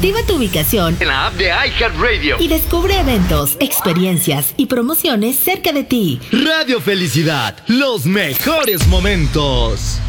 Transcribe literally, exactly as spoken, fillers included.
Activa tu ubicación en la app de iHeartRadio y descubre eventos, experiencias y promociones cerca de ti. Radio Felicidad, los mejores momentos.